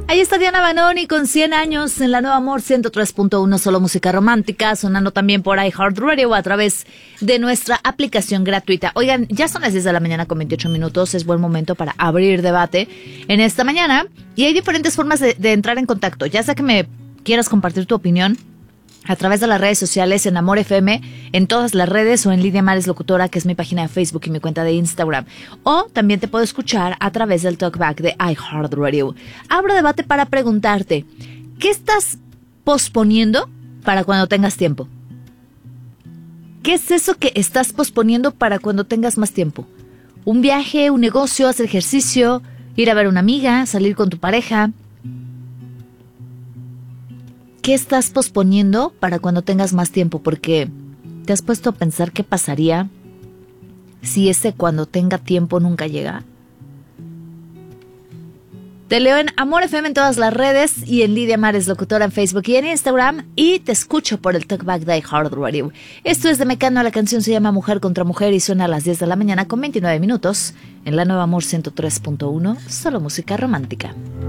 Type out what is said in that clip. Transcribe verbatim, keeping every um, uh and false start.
Ahí está Diana Banoni con cien años en la Nueva Amor ciento tres punto uno, solo música romántica, sonando también por iHeartRadio a través de nuestra aplicación gratuita. Oigan, ya son las diez de la mañana con veintiocho minutos, es buen momento para abrir debate en esta mañana y hay diferentes formas de, de entrar en contacto, ya sea que me quieras compartir tu opinión a través de las redes sociales en Amor F M, en todas las redes o en Lidia Mares Locutora, que es mi página de Facebook y mi cuenta de Instagram. O también te puedo escuchar a través del Talkback de iHeartRadio. Abro debate para preguntarte, ¿qué estás posponiendo para cuando tengas tiempo? ¿Qué es eso que estás posponiendo para cuando tengas más tiempo? ¿Un viaje, un negocio, hacer ejercicio, ir a ver a una amiga, salir con tu pareja? ¿Qué estás posponiendo para cuando tengas más tiempo? Porque te has puesto a pensar qué pasaría si ese cuando tenga tiempo nunca llega. Te leo en Amor F M en todas las redes y en Lidia Mares Locutora en Facebook y en Instagram y te escucho por el Talkback de iHeartRadio. Esto es de Mecano, la canción se llama Mujer contra Mujer y suena a las diez de la mañana con veintinueve minutos en la Nueva Amor ciento tres punto uno, solo música romántica.